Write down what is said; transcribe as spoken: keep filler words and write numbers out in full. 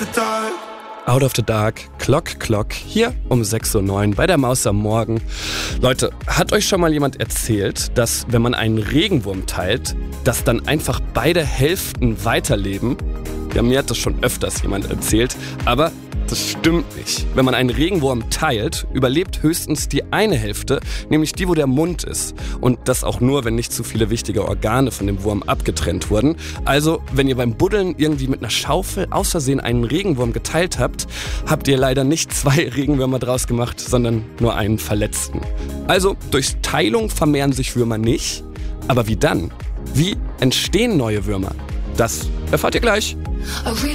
the dark. Out of the Dark, Clock Clock, hier um sechs Uhr neun bei der Maus am Morgen. Leute, hat euch schon mal jemand erzählt, dass wenn man einen Regenwurm teilt, dass dann einfach beide Hälften weiterleben? Ja, mir hat das schon öfters jemand erzählt, aber das stimmt nicht. Wenn man einen Regenwurm teilt, überlebt höchstens die eine Hälfte, nämlich die, wo der Mund ist. Und das auch nur, wenn nicht zu viele wichtige Organe von dem Wurm abgetrennt wurden. Also, wenn ihr beim Buddeln irgendwie mit einer Schaufel aus Versehen einen Regenwurm geteilt habt, habt ihr leider nicht zwei Regenwürmer draus gemacht, sondern nur einen verletzten. Also, durch Teilung vermehren sich Würmer nicht. Aber wie dann? Wie entstehen neue Würmer? Das erfahrt ihr gleich.